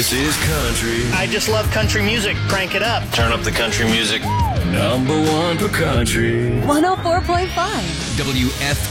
This is country. I just love country music. Crank it up. Turn up the country music. Number one for country. 104.5. WFMU.